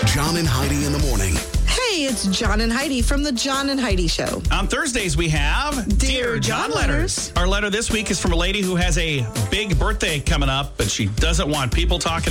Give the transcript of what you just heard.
John and Heidi in the morning. Hey, it's John and Heidi from the John and Heidi Show. On Thursdays, we have Dear John Letters. Our letter this week is from a lady who has a big birthday coming up, but she doesn't want people talking